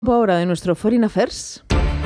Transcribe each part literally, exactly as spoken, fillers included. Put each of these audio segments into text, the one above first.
Ahora de nuestro Foreign Affairs.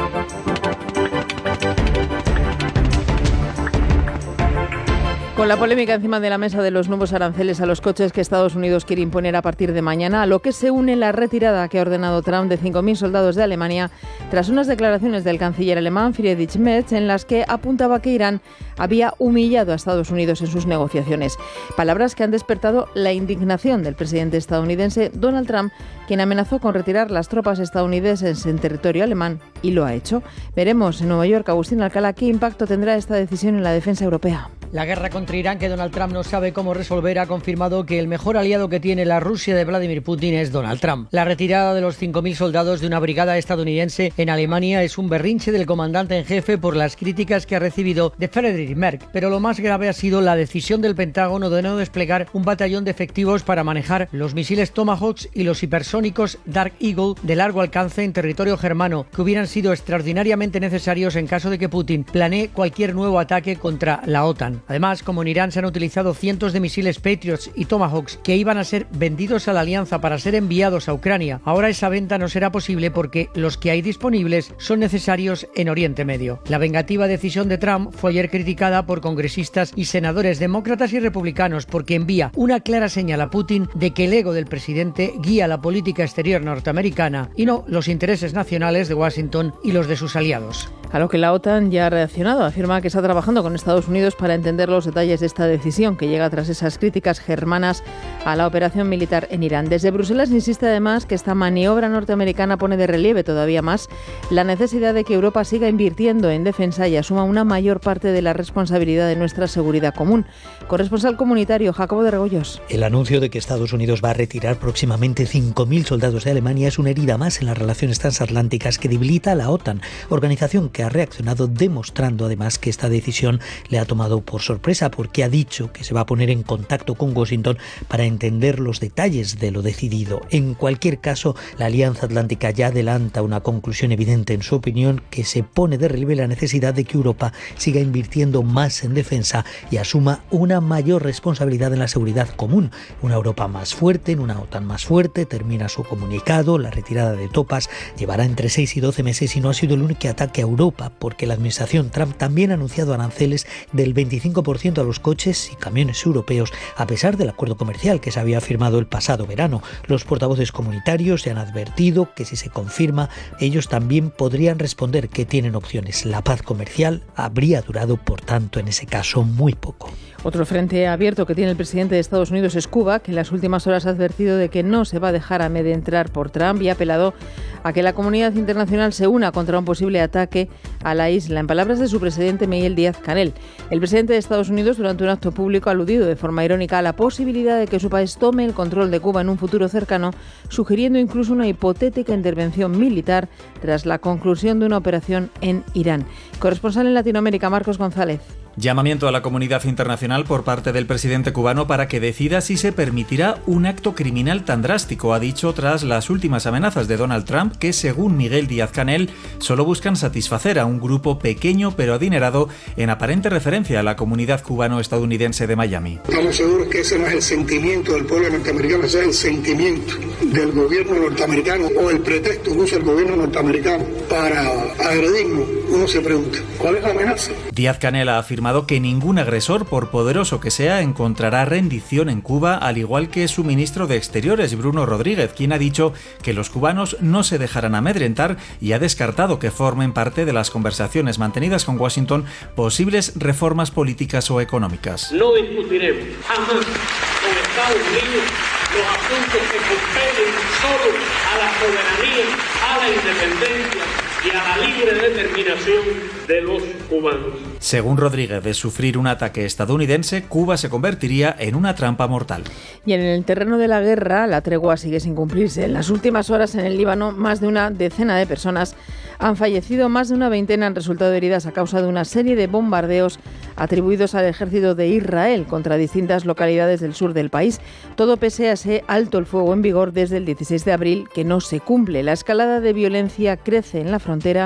Con la polémica encima de la mesa de los nuevos aranceles a los coches que Estados Unidos quiere imponer a partir de mañana, a lo que se une la retirada que ha ordenado Trump de cinco mil soldados de Alemania tras unas declaraciones del canciller alemán Friedrich Merz en las que apuntaba que Irán había humillado a Estados Unidos en sus negociaciones. Palabras que han despertado la indignación del presidente estadounidense Donald Trump, quien amenazó con retirar las tropas estadounidenses en territorio alemán y lo ha hecho. Veremos en Nueva York, Agustín Alcalá, qué impacto tendrá esta decisión en la defensa europea. La guerra contra Irán, que Donald Trump no sabe cómo resolver, ha confirmado que el mejor aliado que tiene la Rusia de Vladimir Putin es Donald Trump. La retirada de los cinco mil soldados de una brigada estadounidense en Alemania es un berrinche del comandante en jefe por las críticas que ha recibido de Friedrich Merz. Pero lo más grave ha sido la decisión del Pentágono de no desplegar un batallón de efectivos para manejar los misiles Tomahawk y los hipersónicos Dark Eagle de largo alcance en territorio germano, que hubieran sido extraordinariamente necesarios en caso de que Putin planee cualquier nuevo ataque contra la OTAN. Además, como en Irán se han utilizado cientos de misiles Patriots y Tomahawks que iban a ser vendidos a la alianza para ser enviados a Ucrania, ahora esa venta no será posible porque los que hay disponibles son necesarios en Oriente Medio. La vengativa decisión de Trump fue ayer criticada por congresistas y senadores demócratas y republicanos porque envía una clara señal a Putin de que el ego del presidente guía la política exterior norteamericana y no los intereses nacionales de Washington y los de sus aliados. A lo que la OTAN ya ha reaccionado, afirma que está trabajando con Estados Unidos para entender los detalles de esta decisión que llega tras esas críticas germanas a la operación militar en Irán. Desde Bruselas insiste además que esta maniobra norteamericana pone de relieve todavía más la necesidad de que Europa siga invirtiendo en defensa y asuma una mayor parte de la responsabilidad de nuestra seguridad común. Corresponsal comunitario Jacobo de Regoyos. El anuncio de que Estados Unidos va a retirar próximamente cinco mil soldados de Alemania es una herida más en las relaciones transatlánticas que debilita a la OTAN, organización que ha reaccionado demostrando además que esta decisión le ha tomado por sorpresa porque ha dicho que se va a poner en contacto con Washington para entender los detalles de lo decidido. En cualquier caso, la Alianza Atlántica ya adelanta una conclusión evidente en su opinión que se pone de relieve la necesidad de que Europa siga invirtiendo más en defensa y asuma una mayor responsabilidad en la seguridad común. Una Europa más fuerte, en una OTAN más fuerte, termina su comunicado, la retirada de tropas llevará entre seis y doce meses y no ha sido el único ataque a Europa, porque la administración Trump también ha anunciado aranceles del veinticinco por ciento a los coches y camiones europeos, a pesar del acuerdo comercial que se había firmado el pasado verano. Los portavoces comunitarios se han advertido que si se confirma, ellos también podrían responder que tienen opciones. La paz comercial habría durado, por tanto, en ese caso, muy poco. Otro frente abierto que tiene el presidente de Estados Unidos es Cuba, que en las últimas horas ha advertido de que no se va a dejar amedrentar por Trump y ha apelado a que la comunidad internacional se una contra un posible ataque a la isla. En palabras de su presidente Miguel Díaz-Canel, el presidente de Estados Unidos durante un acto público ha aludido de forma irónica a la posibilidad de que su país tome el control de Cuba en un futuro cercano, sugiriendo incluso una hipotética intervención militar tras la conclusión de una operación en Irán. Corresponsal en Latinoamérica, Marcos González. Llamamiento a la comunidad internacional por parte del presidente cubano para que decida si se permitirá un acto criminal tan drástico, ha dicho tras las últimas amenazas de Donald Trump que, según Miguel Díaz-Canel, solo buscan satisfacer a un grupo pequeño pero adinerado en aparente referencia a la comunidad cubano-estadounidense de Miami. Estamos seguros que ese no es el sentimiento del pueblo norteamericano, ese es el sentimiento del gobierno norteamericano o el pretexto que usa el gobierno norteamericano para agredirnos. Uno se pregunta, ¿cuál es la amenaza? Díaz-Canel ha afirmado que ningún agresor, por poderoso que sea, encontrará rendición en Cuba, al igual que su ministro de Exteriores, Bruno Rodríguez, quien ha dicho que los cubanos no se dejarán amedrentar y ha descartado que formen parte de las conversaciones mantenidas con Washington posibles reformas políticas o económicas. No discutiremos jamás con Estados Unidos los asuntos que competen solo a la soberanía, a la independencia y a la libre determinación de los cubanos. Según Rodríguez, de sufrir un ataque estadounidense, Cuba se convertiría en una trampa mortal. Y en el terreno de la guerra, la tregua sigue sin cumplirse. En las últimas horas en el Líbano, más de una decena de personas han fallecido, más de una veintena han resultado heridas a causa de una serie de bombardeos atribuidos al ejército de Israel contra distintas localidades del sur del país. Todo pese a ese alto el fuego en vigor desde el dieciséis de abril, que no se cumple. La escalada de violencia crece en la frontera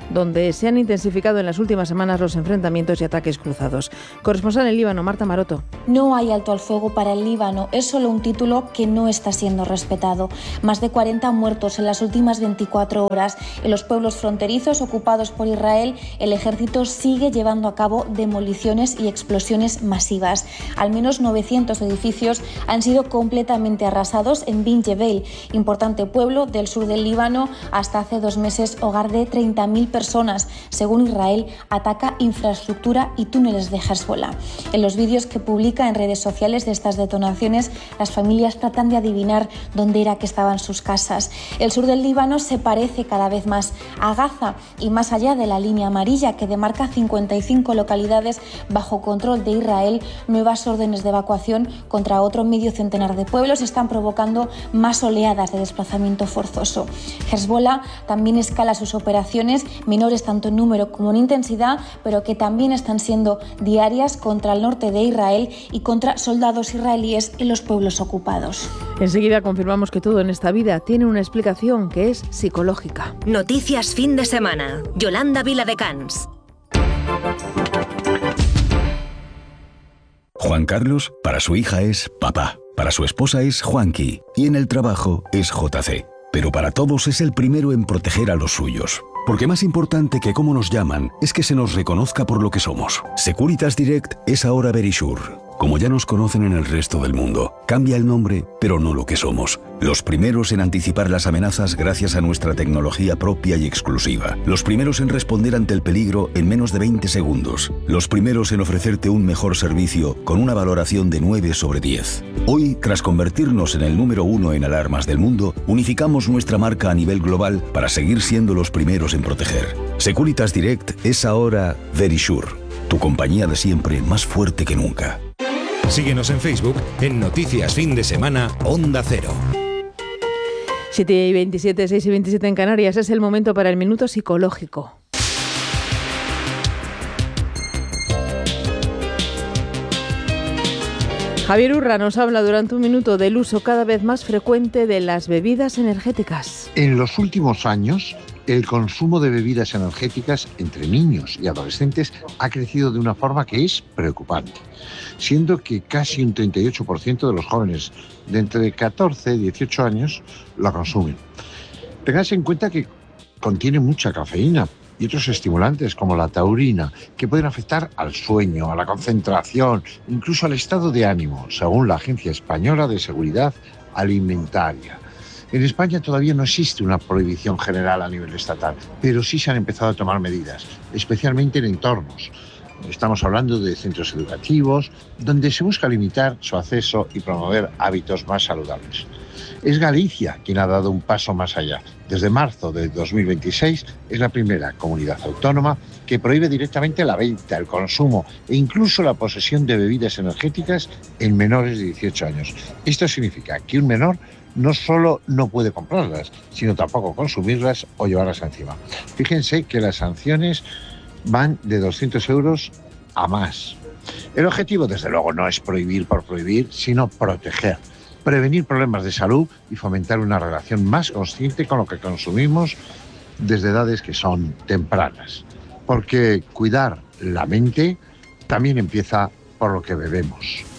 donde se han intensificado en las últimas semanas los enfrentamientos y ataques cruzados. Corresponsal en Líbano, Marta Maroto. No hay alto al fuego para el Líbano, es solo un título que no está siendo respetado. Más de cuarenta muertos en las últimas veinticuatro horas. En los pueblos fronterizos ocupados por Israel, el ejército sigue llevando a cabo demoliciones y explosiones masivas. Al menos novecientos edificios han sido completamente arrasados en Bin Jebel, importante pueblo del sur del Líbano, hasta hace dos meses hogar de treinta mil personas. Según Israel, ataca infraestructura y túneles de Hezbollah. En los vídeos que publica en redes sociales de estas detonaciones, las familias tratan de adivinar dónde era que estaban sus casas. El sur del Líbano se parece cada vez más a Gaza y más allá de la línea amarilla que demarca cincuenta y cinco localidades bajo control de Israel, nuevas órdenes de evacuación contra otro medio centenar de pueblos están provocando más oleadas de desplazamiento forzoso. Hezbollah también escala sus operaciones, menores tanto en número como en intensidad, pero que también están siendo diarias contra el norte de Israel y contra soldados israelíes en los pueblos ocupados. Enseguida confirmamos que todo en esta vida tiene una explicación que es psicológica. Noticias fin de semana. Yolanda Viladecans. Juan Carlos, para su hija es papá, para su esposa es Juanqui y en el trabajo es J C. Pero para todos es el primero en proteger a los suyos. Porque más importante que cómo nos llaman es que se nos reconozca por lo que somos. Securitas Direct es ahora Verisure. Como ya nos conocen en el resto del mundo, cambia el nombre, pero no lo que somos. Los primeros en anticipar las amenazas gracias a nuestra tecnología propia y exclusiva. Los primeros en responder ante el peligro en menos de veinte segundos. Los primeros en ofrecerte un mejor servicio con una valoración de nueve sobre diez. Hoy, tras convertirnos en el número uno en alarmas del mundo, unificamos nuestra marca a nivel global para seguir siendo los primeros en proteger. Securitas Direct es ahora Verisure, tu compañía de siempre más fuerte que nunca. Síguenos en Facebook en Noticias Fin de Semana Onda Cero. siete y veintisiete, seis y veintisiete en Canarias. Es el momento para el minuto psicológico. Javier Urra nos habla durante un minuto del uso cada vez más frecuente de las bebidas energéticas. En los últimos años, el consumo de bebidas energéticas entre niños y adolescentes ha crecido de una forma que es preocupante, siendo que casi un treinta y ocho por ciento de los jóvenes de entre catorce y dieciocho años la consumen. Tengáis en cuenta que contiene mucha cafeína y otros estimulantes como la taurina, que pueden afectar al sueño, a la concentración, incluso al estado de ánimo, según la Agencia Española de Seguridad Alimentaria. En España todavía no existe una prohibición general a nivel estatal, pero sí se han empezado a tomar medidas, especialmente en entornos. Estamos hablando de centros educativos, donde se busca limitar su acceso y promover hábitos más saludables. Es Galicia quien ha dado un paso más allá. Desde marzo de dos mil veintiséis es la primera comunidad autónoma que prohíbe directamente la venta, el consumo e incluso la posesión de bebidas energéticas en menores de dieciocho años. Esto significa que un menor no solo no puede comprarlas, sino tampoco consumirlas o llevarlas encima. Fíjense que las sanciones van de doscientos euros a más. El objetivo, desde luego, no es prohibir por prohibir, sino proteger, prevenir problemas de salud y fomentar una relación más consciente con lo que consumimos desde edades que son tempranas. Porque cuidar la mente también empieza por lo que bebemos.